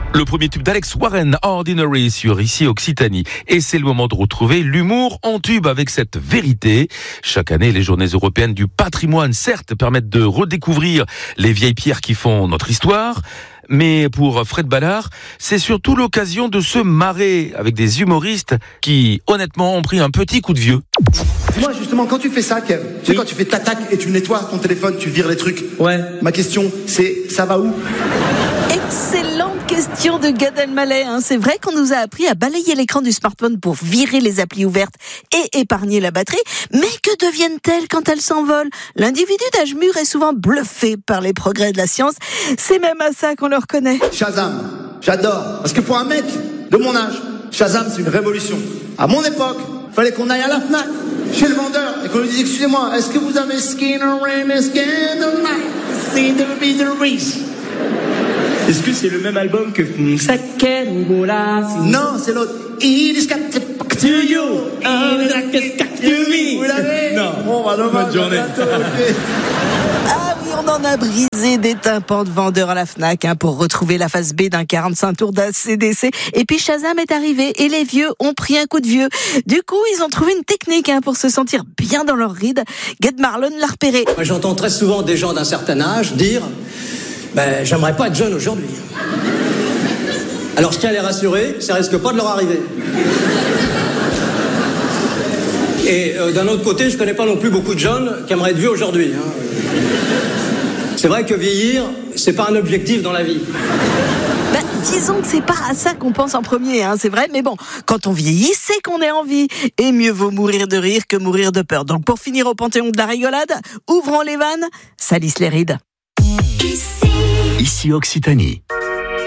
Le premier tube d'Alex Warren, Ordinary, sur Ici Occitanie. Et c'est le moment de retrouver l'humour en tube avec cette vérité. Chaque année, les journées européennes du patrimoine, certes, permettent de redécouvrir les vieilles pierres qui font notre histoire. Mais pour Fred Ballard, c'est surtout l'occasion de se marrer avec des humoristes qui, honnêtement, ont pris un petit coup de vieux. Dis-moi justement, quand tu fais ça, Kev, tu sais quand tu fais tac et tu nettoies ton téléphone, tu vires les trucs. Ouais. Ma question, c'est ça va où? Excellente question de Gad Elmaleh. C'est vrai qu'on nous a appris à balayer l'écran du smartphone pour virer les applis ouvertes et épargner la batterie. Mais que deviennent-elles quand elles s'envolent? L'individu d'âge mûr est souvent bluffé par les progrès de la science. C'est même à ça qu'on le reconnaît. Shazam, j'adore. Parce que pour un mec de mon âge, Shazam, c'est une révolution. À mon époque, fallait qu'on aille à la Fnac, chez le vendeur, et qu'on lui dise, excusez-moi, est-ce que vous avez Skinner and Skinner? C'est de be the Reese. Est-ce que c'est le même album que Non, c'est l'autre. It is got to you. Vous l'avez? Non. Bon, bah, dommage. Bonne journée. Ah oui, on en a brisé des tympans de vendeurs à la Fnac pour retrouver la face B d'un 45 tours d'ACDC. Et puis Shazam est arrivé et les vieux ont pris un coup de vieux. Du coup, ils ont trouvé une technique pour se sentir bien dans leur ride. Gad Marlon l'a repéré. Moi, j'entends très souvent des gens d'un certain âge dire j'aimerais pas être jeune aujourd'hui. Alors je tiens à les rassurer, ça risque pas de leur arriver. Et d'un autre côté, je connais pas non plus beaucoup de jeunes qui aimeraient être vieux aujourd'hui. C'est vrai que vieillir, c'est pas un objectif dans la vie. Disons que c'est pas à ça qu'on pense en premier, c'est vrai, mais bon, quand on vieillit, c'est qu'on est en vie. Et mieux vaut mourir de rire que mourir de peur. Donc pour finir au panthéon de la rigolade, ouvrons les vannes, salissent les rides. Ici Occitanie.